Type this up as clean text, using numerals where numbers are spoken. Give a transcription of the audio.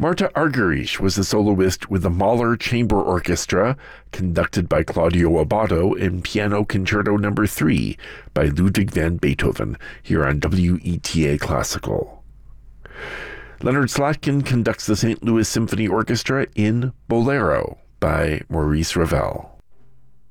Marta Argerich was the soloist with the Mahler Chamber Orchestra, conducted by Claudio Abbado, in Piano Concerto No. 3 by Ludwig van Beethoven, here on WETA Classical. Leonard Slatkin conducts the St. Louis Symphony Orchestra in Bolero by Maurice Ravel.